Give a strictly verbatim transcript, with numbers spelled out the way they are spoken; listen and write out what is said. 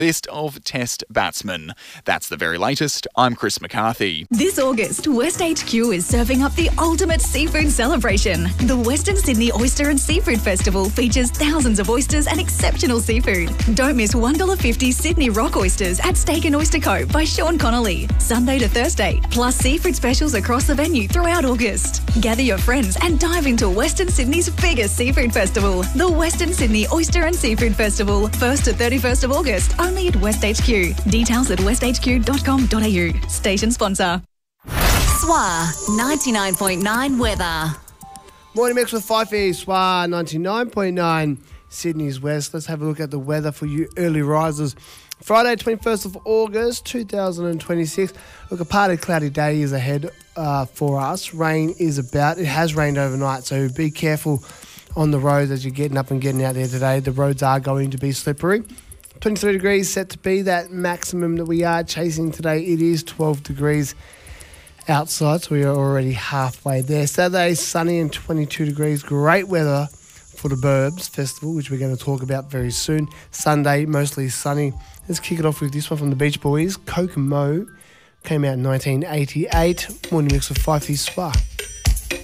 List of Test batsmen. That's the very latest. I'm Chris McCarthy. This August, West H Q is serving up the ultimate seafood celebration. The Western Sydney Oyster and Seafood Festival features thousands of oysters and exceptional seafood. Don't miss one dollar fifty Sydney Rock Oysters at Steak and Oyster Co. by Sean Connolly, Sunday to Thursday, plus seafood specials across the venue throughout August. Gather your friends and dive into Western Sydney's biggest seafood festival, the Western Sydney Oyster and Seafood Festival, first to thirty-first of August, only at West H Q. Details at west h q dot com dot a u. Station sponsor. S W A ninety-nine point nine weather. Morning mix with Fifey, S W A ninety-nine point nine Sydney's West. Let's have a look at the weather for you early risers. Friday, twenty-first of August, two thousand twenty-six. Look, a partly cloudy day is ahead uh, for us. Rain is about. It has rained overnight, so be careful on the roads as you're getting up and getting out there today. The roads are going to be slippery. twenty-three degrees set to be that maximum that we are chasing today. It is twelve degrees outside, so we are already halfway there. Saturday, sunny and twenty-two degrees. Great weather for the Burbs Festival, which we're going to talk about very soon. Sunday, mostly sunny. Let's kick it off with this one from the Beach Boys. Kokomo came out in nineteen eighty-eight. Morning mix with Fifey, S W A.